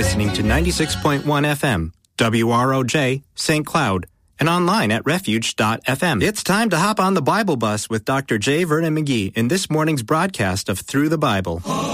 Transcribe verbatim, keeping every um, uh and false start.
listening to ninety-six point one F M, W R O J, Saint Cloud, and online at refuge dot f m. It's time to hop on the Bible bus with Doctor J. Vernon McGee in this morning's broadcast of Through the Bible.